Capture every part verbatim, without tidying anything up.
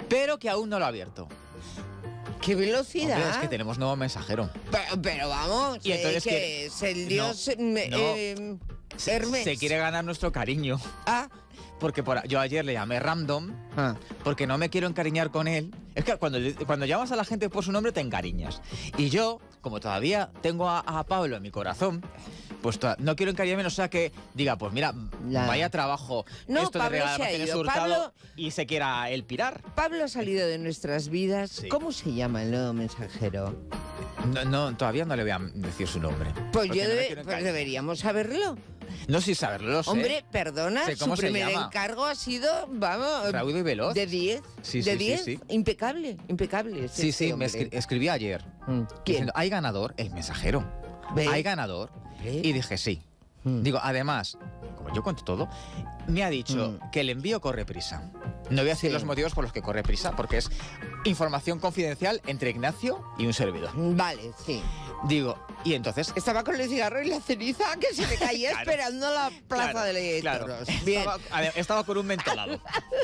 pero que aún no lo ha abierto. ¡Qué velocidad! Hombre, es que tenemos nuevo mensajero. Pero, pero vamos, Y entonces eh, que que- es el dios No, me- no. eh, Se, Hermes. se quiere ganar nuestro cariño. Ah, Porque por, yo ayer le llamé random, ah. porque no me quiero encariñar con él. Es que cuando, cuando llamas a la gente por su nombre te encariñas. Y yo, como todavía tengo a, a Pablo en mi corazón, pues to- no quiero encariñarme, o sea que diga, pues mira, La- vaya trabajo No, esto Pablo de regalar se ha almacenes ido. Hurtado Pablo- y se quiera él pirar. Pablo ha salido de nuestras vidas. Sí. ¿Cómo se llama el nuevo mensajero? No, no, todavía no le voy a decir su nombre. Pues porque yo no me debe- quiero pues encariñar. deberíamos saberlo. No, sin saberlo, lo sé. Hombre, perdona, Sé su cómo se primer llama. encargo ha sido, vamos, Raudo y veloz. de diez. Sí, de sí, sí, diez, sí. impecable, impecable. es Sí, este sí, me hombre. escri- escribí ayer. Mm. ¿Quién? Diciendo, ¿hay ganador? El mensajero. ¿Ve? ¿Hay ganador? ¿Ve? Y dije, sí. Mm. Digo, además, como yo cuento todo, me ha dicho Mm. que el envío corre prisa. No voy a decir Sí. los motivos por los que corre prisa, porque es información confidencial entre Ignacio y un servidor. Vale, sí. Digo, y entonces... Estaba con el cigarro y la ceniza que se le caía Claro. esperando la plaza Claro, de claro. toros. Bien. Estaba, a ver, estaba con un mentolado.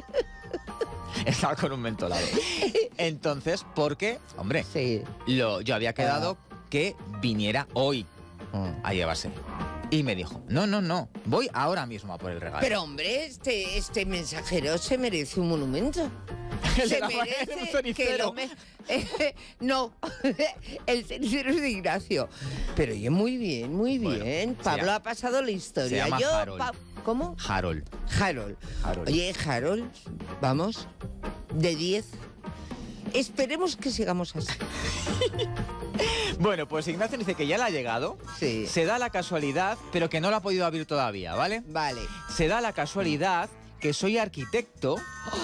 Estaba con un mentolado. Entonces, porque, hombre, Sí. lo, yo había quedado que viniera hoy Mm. a llevarse. Y me dijo, no, no, no, voy ahora mismo a por el regalo. Pero hombre, este, este mensajero se merece un monumento. El de Se la- merece un que cenicero. lo me- eh, no, el cenicero es de Ignacio. Pero oye, muy bien, muy Bueno, bien. se Pablo llama- ha pasado la historia. se llama Yo, Harold. Pa- ¿Cómo? Harold. Harold. Harold. Oye, Harold, vamos, de diez. Esperemos que sigamos así. Bueno, pues Ignacio dice que ya le ha llegado. Sí. Se da la casualidad, pero que no lo ha podido abrir todavía, ¿vale? Vale. Se da la casualidad que soy arquitecto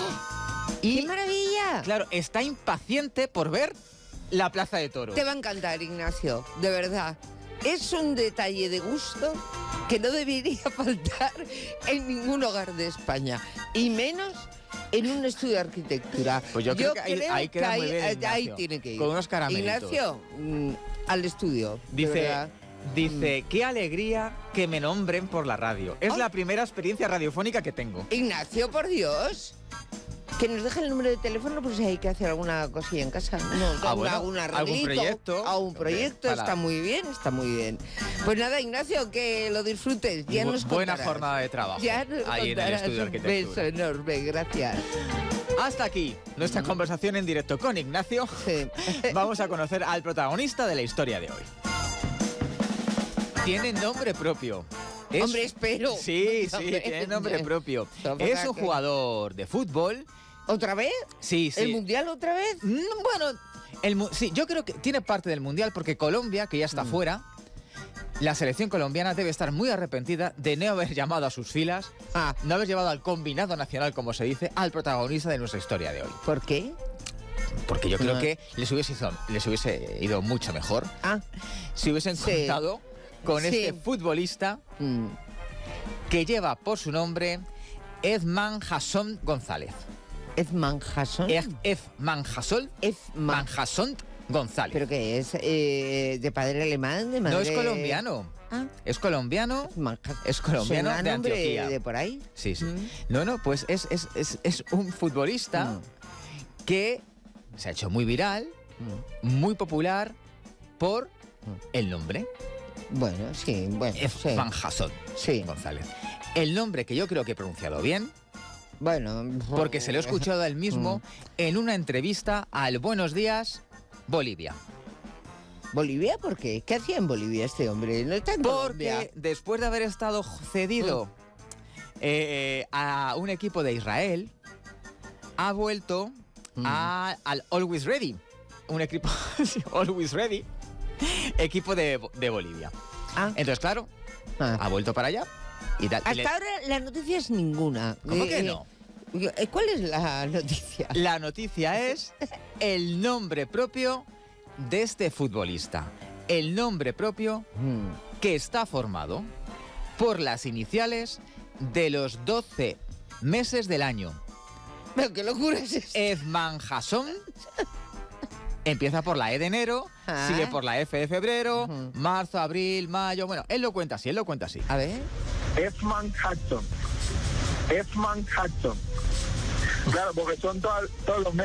y, ¡Qué maravilla! claro, está impaciente por ver la Plaza de Toros. Te va a encantar, Ignacio, de verdad. Es un detalle de gusto que no debería faltar en ningún hogar de España. Y menos en un estudio de arquitectura. Pues yo creo que ahí- ahí queda que muy bien, ahí, Ignacio, ahí tiene que ir. con unos caramelitos. Ignacio, mm, al estudio. de Dice, verdad. dice, qué alegría que me nombren por la radio. Es Ay. la primera experiencia radiofónica que tengo. Ignacio, por Dios. Que nos deje el número de teléfono por si hay que hacer alguna cosilla en casa. No, Ah, bueno, algún algún arreglito, proyecto. A un proyecto, Para- está muy bien, está muy bien. Pues nada, Ignacio, que lo disfrutes. Ya Bu- nos buena contarás. jornada de trabajo Ya nos ahí en el contarás. estudio de Un beso arquitectura. enorme, gracias. Hasta aquí nuestra conversación en directo con Ignacio. Sí. Vamos a conocer al protagonista de la historia de hoy. Tiene nombre propio. Es- Hombre, espero. Sí, sí, Hombre, tiene nombre propio. Solo Es para un que- jugador de fútbol. ¿Otra vez? Sí, sí. ¿El Mundial otra vez? Mm, Bueno, el, mu- sí, yo creo que tiene parte del Mundial porque Colombia, que ya está Mm. fuera, la selección colombiana debe estar muy arrepentida de no haber llamado a sus filas, Ah, no haber llevado al combinado nacional, como se dice, al protagonista de nuestra historia de hoy. ¿por qué? Porque yo creo Ah. que les hubiese, ido, les hubiese ido mucho mejor Ah, si hubiesen Sí. contado con Sí. este futbolista mm, que lleva por su nombre Edman Hasson González. Edman Hasson. Edman Hasson Edman. Hasson González. ¿Pero qué es? Eh, ¿De padre alemán? ¿De madre...? No es colombiano. Ah, Es colombiano. Edman Hasson. Es colombiano ¿Suena de nombre Antioquía. de por ahí? Sí, sí. Mm. No, no, pues es, es, es, es un futbolista Mm. que se ha hecho muy viral, Mm. muy popular por el nombre. Bueno, sí, bueno. sí. Edman Hasson Sí. González. El nombre que yo creo que he pronunciado bien, Bueno, porque se lo he escuchado a él mismo en una entrevista al Buenos Días Bolivia. ¿Bolivia? ¿Por qué? ¿Qué hacía en Bolivia este hombre? No está en Colombia. Porque después de haber estado cedido eh, a un equipo de Israel, ha vuelto a- al Always Ready, un equipo sí, Always Ready, equipo de, de Bolivia. Ah, Entonces, claro, ah. ha vuelto para allá y tal. Y Hasta le- ahora la noticia es ninguna. ¿Cómo Eh, que eh, no? eh, ¿Cuál es la noticia? La noticia es el nombre propio de este futbolista. El nombre propio Mm. que está formado por las iniciales de los doce meses del año. Pero qué locura es esto. Edman Hasson empieza por la E de enero, Ah. sigue por la F de febrero, Ujú. marzo, abril, mayo. Bueno, él lo cuenta así, él lo cuenta así. A ver. Edman Hudson. Edman Hudson. Claro, porque son todas- todos los meses.